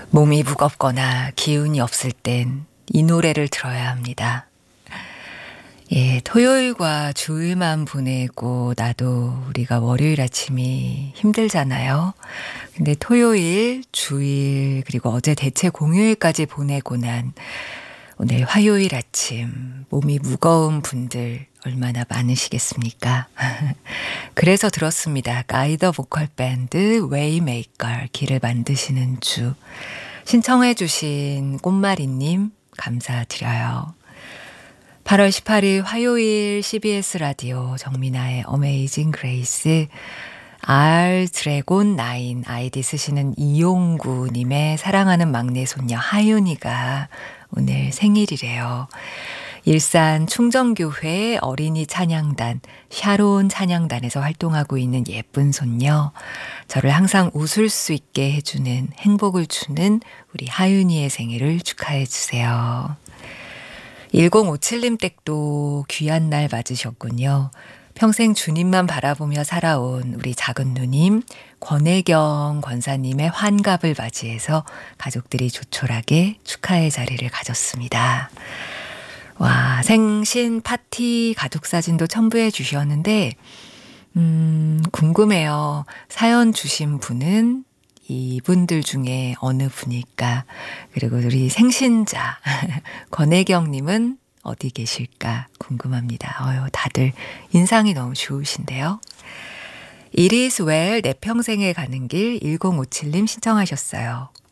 몸이 무겁거나 기운이 없을 땐 이 노래를 들어야 합니다. 예, 토요일과 주일만 보내고 나도 우리가 월요일 아침이 힘들잖아요. 근데 토요일, 주일, 그리고 어제 대체 공휴일까지 보내고 난 오늘 화요일 아침 몸이 무거운 분들 얼마나 많으시겠습니까? 그래서 들었습니다. 가이더 보컬 밴드 웨이메이커 길을 만드시는 주. 신청해 주신 꽃마리님 감사드려요. 8월 18일 화요일 CBS 라디오 정민아의 어메이징 그레이스 R 드래곤 9 아이디 쓰시는 이용구님의 사랑하는 막내 손녀 하윤이가 오늘 생일이래요. 일산 충정교회 어린이 찬양단 샤론 찬양단에서 활동하고 있는 예쁜 손녀, 저를 항상 웃을 수 있게 해주는 행복을 주는 우리 하윤이의 생일을 축하해 주세요. 1057님 댁도 귀한 날 맞으셨군요. 평생 주님만 바라보며 살아온 우리 작은 누님 권혜경 권사님의 환갑을 맞이해서 가족들이 조촐하게 축하의 자리를 가졌습니다. 와, 생신 파티 가족 사진도 첨부해 주셨는데 궁금해요. 사연 주신 분은 이분들 중에 어느 분일까? 그리고 우리 생신자 권혜경님은 어디 계실까 궁금합니다. 다들 인상이 너무 좋으신데요. It is well 내 평생에 가는 길 1057님 신청하셨어요.